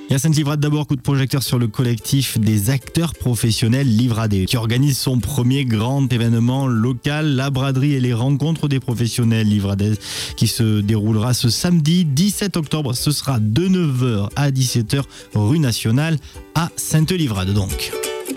Et à Sainte-Livrade, d'abord, coup de projecteur sur le collectif des acteurs professionnels Livradais, qui organise son premier grand événement local, la braderie et les rencontres des professionnels livradais, qui se déroulera ce samedi 17 octobre. Ce sera de 9h à 17h, rue Nationale, à Sainte-Livrade donc.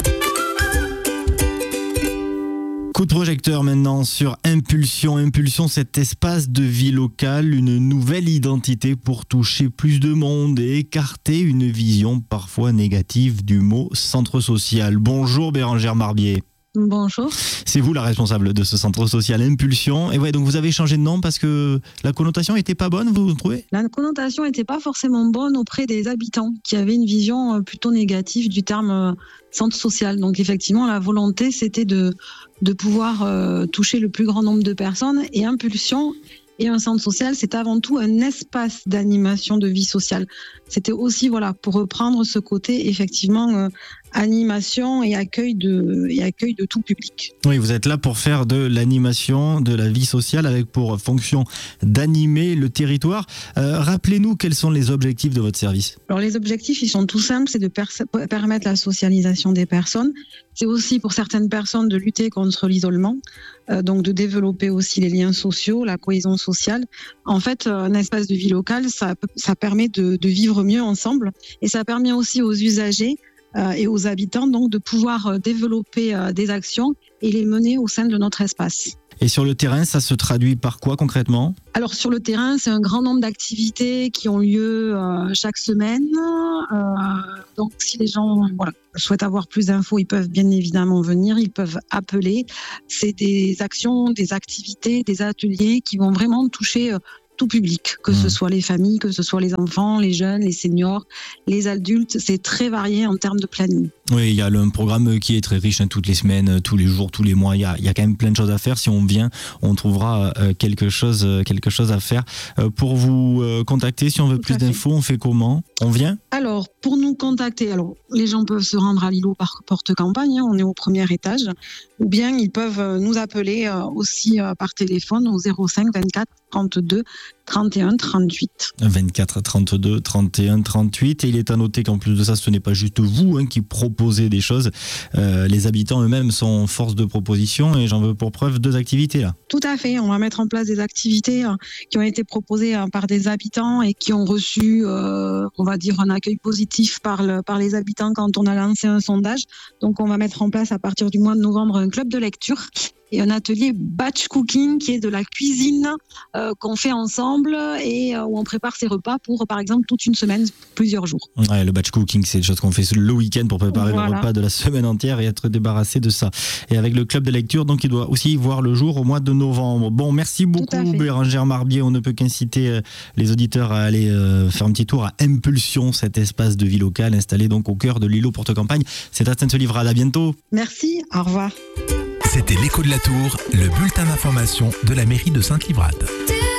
Coup de projecteur maintenant sur Impulsion. Impulsion, cet espace de vie locale, une nouvelle identité pour toucher plus de monde et écarter une vision parfois négative du mot centre social. Bonjour Bérangère Marbier. Bonjour. C'est vous la responsable de ce centre social Impulsion. Et ouais, donc vous avez changé de nom parce que la connotation n'était pas bonne, vous trouvez ? La connotation n'était pas forcément bonne auprès des habitants qui avaient une vision plutôt négative du terme centre social. Donc effectivement, la volonté, c'était de pouvoir toucher le plus grand nombre de personnes. Et Impulsion et un centre social, c'est avant tout un espace d'animation de vie sociale. C'était aussi, pour reprendre ce côté, effectivement, animation et accueil de tout public. Oui, vous êtes là pour faire de l'animation, de la vie sociale, avec pour fonction d'animer le territoire. Rappelez-nous quels sont les objectifs de votre service. Alors les objectifs, ils sont tout simples, c'est de permettre la socialisation des personnes. C'est aussi pour certaines personnes de lutter contre l'isolement, donc de développer aussi les liens sociaux, la cohésion sociale. En fait, un espace de vie locale, ça permet de vivre mieux ensemble, et ça permet aussi aux usagers et aux habitants donc de pouvoir développer des actions et les mener au sein de notre espace. Et sur le terrain, ça se traduit par quoi concrètement ? Alors sur le terrain, c'est un grand nombre d'activités qui ont lieu chaque semaine. Donc si les gens souhaitent avoir plus d'infos, ils peuvent bien évidemment venir, ils peuvent appeler. C'est des actions, des activités, des ateliers qui vont vraiment toucher tout public, que ce soit les familles, que ce soit les enfants, les jeunes, les seniors, les adultes. C'est très varié en termes de planning. Oui, il y a un programme qui est très riche, toutes les semaines, tous les jours, tous les mois. Il y a quand même plein de choses à faire. Si on vient, on trouvera quelque chose à faire. Pour vous contacter, si on veut plus d'infos, on fait comment ? On vient ? Alors, pour nous contacter, les gens peuvent se rendre à l'îlot par porte-campagne, on est au premier étage, ou bien ils peuvent nous appeler aussi par téléphone au 05 24 32 31 38. 24 32 31 38. Et il est à noter qu'en plus de ça, ce n'est pas juste vous qui proposez des choses. Les habitants eux-mêmes sont force de proposition, et j'en veux pour preuve 2 activités là. Tout à fait. On va mettre en place des activités qui ont été proposées par des habitants et qui ont reçu, on va dire, un accueil positif par les habitants quand on a lancé un sondage. Donc on va mettre en place à partir du mois de novembre un club de lecture et un atelier batch cooking qui est de la cuisine qu'on fait ensemble et où on prépare ses repas pour, par exemple, toute une semaine, plusieurs jours. Ouais, le batch cooking, c'est des choses qu'on fait le week-end pour préparer le repas de la semaine entière et être débarrassé de ça. Et avec le club de lecture, donc il doit aussi voir le jour au mois de novembre. Bon, merci beaucoup Bérangère Marbier. On ne peut qu'inciter les auditeurs à aller faire un petit tour à Impulsion, cet espace de vie locale installé donc au cœur de l'îlot Porte-Campagne. C'est à Sainte-Livrade. À bientôt. Merci, au revoir. C'était l'Écho de la Tour, le bulletin d'information de la mairie de Sainte-Livrade.